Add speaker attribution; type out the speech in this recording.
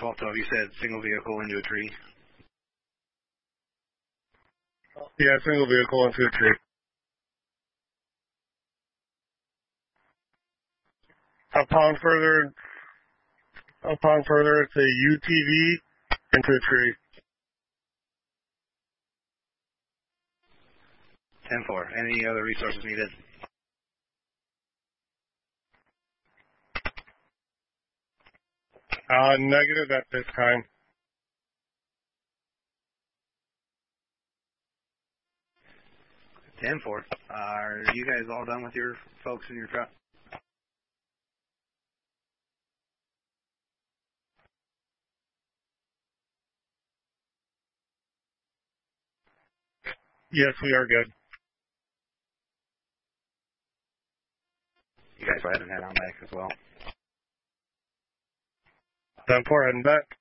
Speaker 1: 1212, you said single vehicle into a tree?
Speaker 2: Yeah, single vehicle into a tree. Upon further, it's a UTV into a tree.
Speaker 1: 10-4. Any other resources needed?
Speaker 2: Negative at this time.
Speaker 1: 10-4. Are you guys all done with your folks in your truck?
Speaker 2: Yes, we are good.
Speaker 1: You guys go ahead and head on back as well.
Speaker 2: 10-4, heading back.